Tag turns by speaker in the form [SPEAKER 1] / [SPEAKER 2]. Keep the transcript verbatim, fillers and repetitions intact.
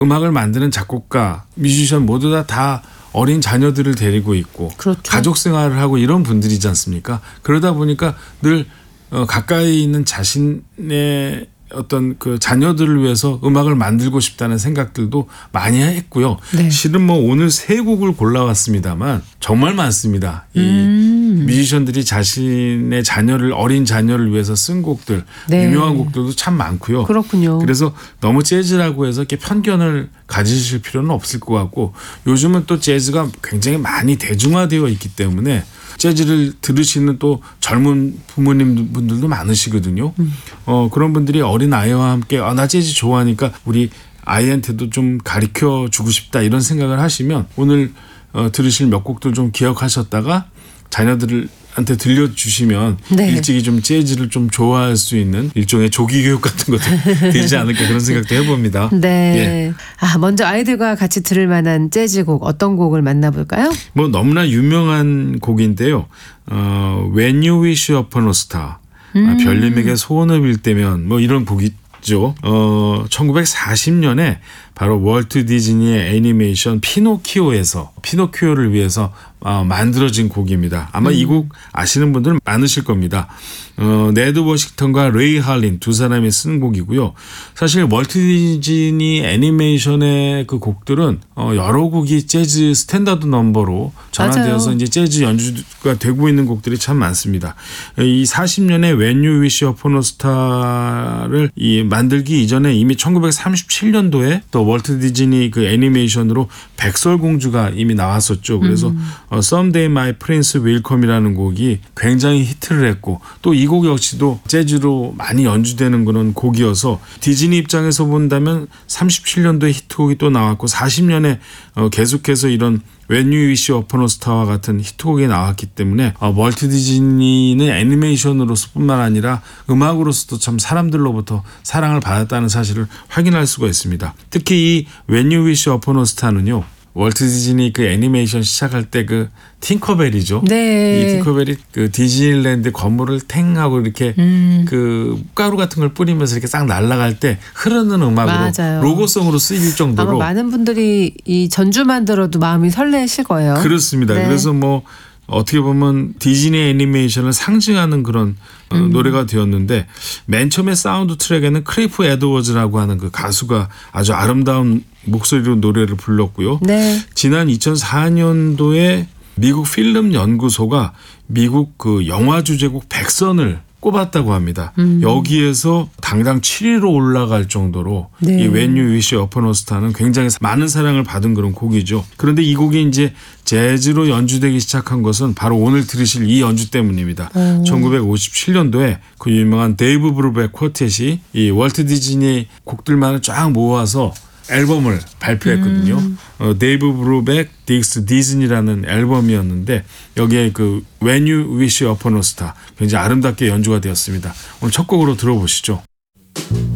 [SPEAKER 1] 음악을 만드는 작곡가, 뮤지션 모두 다, 다 어린 자녀들을 데리고 있고
[SPEAKER 2] 그렇죠.
[SPEAKER 1] 가족 생활을 하고 이런 분들이지 않습니까? 그러다 보니까 늘 어, 가까이 있는 자신의 어떤 그 자녀들을 위해서 음악을 만들고 싶다는 생각들도 많이 했고요.
[SPEAKER 2] 네.
[SPEAKER 1] 실은 뭐 오늘 세 곡을 골라왔습니다만 정말 많습니다. 이
[SPEAKER 2] 음.
[SPEAKER 1] 뮤지션들이 자신의 자녀를 어린 자녀를 위해서 쓴 곡들,
[SPEAKER 2] 네.
[SPEAKER 1] 유명한 곡들도 참 많고요.
[SPEAKER 2] 그렇군요.
[SPEAKER 1] 그래서 너무 재즈라고 해서 이렇게 편견을 가지실 필요는 없을 것 같고 요즘은 또 재즈가 굉장히 많이 대중화되어 있기 때문에 재즈를 들으시는 또 젊은 부모님 분들도 많으시거든요. 음. 어, 그런 분들이 어린 아이와 함께 아, 나 재즈 좋아하니까 우리 아이한테도 좀 가르쳐 주고 싶다 이런 생각을 하시면 오늘 어, 들으실 몇 곡들 좀 기억하셨다가 자녀들한테 들려주시면
[SPEAKER 2] 네.
[SPEAKER 1] 일찍이 좀 재즈를 좀 좋아할 수 있는 일종의 조기 교육 같은 것도 되지 않을까 그런 생각도 해봅니다.
[SPEAKER 2] 네.
[SPEAKER 1] 예.
[SPEAKER 2] 아, 먼저 아이들과 같이 들을 만한 재즈곡 어떤 곡을 만나볼까요?
[SPEAKER 1] 뭐 너무나 유명한 곡인데요. 어, When You Wish Upon a Star.
[SPEAKER 2] 음.
[SPEAKER 1] 아, 별님에게 소원을 빌 때면 뭐 이런 곡이죠. 어, 천구백사십 년에 바로 월트 디즈니의 애니메이션 피노키오에서 피노키오를 위해서 어, 만들어진 곡입니다. 아마 음. 이 곡 아시는 분들 많으실 겁니다. 어, 네드 워싱턴과 레이 할린 두 사람이 쓴 곡이고요. 사실 월트 디즈니 애니메이션의 그 곡들은 어, 여러 곡이 재즈 스탠다드 넘버로 전환되어서
[SPEAKER 2] 맞아요.
[SPEAKER 1] 이제 재즈 연주가 되고 있는 곡들이 참 많습니다. 이 사십 년에 When You Wish Upon a Star를 이 만들기 이전에 이미 천구백삼십칠 년도에 또 월트 디즈니 그 애니메이션으로 백설공주가 이미 나왔었죠. 그래서 음. 어, Someday My Prince Will Come이라는 곡이 굉장히 히트를 했고 또 이 곡 역시도 재즈로 많이 연주되는 그런 곡이어서 디즈니 입장에서 본다면 삼십칠 년도에 히트곡이 또 나왔고 사십 년에 어, 계속해서 이런 When You Wish Upon a Star와 같은 히트곡이 나왔기 때문에 어, 월트 디즈니는 애니메이션으로서뿐만 아니라 음악으로서도 참 사람들로부터 사랑을 받았다는 사실을 확인할 수가 있습니다. 특히 이 When You Wish Upon a Star는요. 월트 디즈니 그 애니메이션 시작할 때 그 팅커벨이죠.
[SPEAKER 2] 네.
[SPEAKER 1] 이 팅커벨이 그 디즈니랜드 건물을 탱 하고 이렇게 음. 그 가루 같은 걸 뿌리면서 이렇게 싹 날아갈 때 흐르는 음악으로
[SPEAKER 2] 맞아요.
[SPEAKER 1] 로고송으로 쓰일 정도로
[SPEAKER 2] 아마 많은 분들이 이 전주만 들어도 마음이 설레실 거예요.
[SPEAKER 1] 그렇습니다.
[SPEAKER 2] 네.
[SPEAKER 1] 그래서 뭐 어떻게 보면 디즈니 애니메이션을 상징하는 그런 음. 노래가 되었는데 맨 처음에 사운드 트랙에는 크리프 에드워즈라고 하는 그 가수가 아주 아름다운 목소리로 노래를 불렀고요.
[SPEAKER 2] 네.
[SPEAKER 1] 지난 이천사 년도에 미국 필름 연구소가 미국 그 영화 주제곡 백 선을 꼽았다고 합니다. 음. 여기에서 당당 칠 위로 올라갈 정도로
[SPEAKER 2] 네.
[SPEAKER 1] 이 When You Wish Upon a Star는 굉장히 많은 사랑을 받은 그런 곡이죠. 그런데 이 곡이 이제 재즈로 연주되기 시작한 것은 바로 오늘 들으실 이 연주 때문입니다. 오. 천구백오십칠 년도에 그 유명한 데이브 브루백 쿼텟이 이 월트 디즈니 곡들만을 쫙 모아서 앨범을 발표했거든요. 음. 어, 데이브 브루백 딕스 디즈니라는 앨범이었는데 여기에 그 When You Wish Upon a Star 굉장히 아름답게 연주가 되었습니다. 오늘 첫 곡으로 들어보시죠.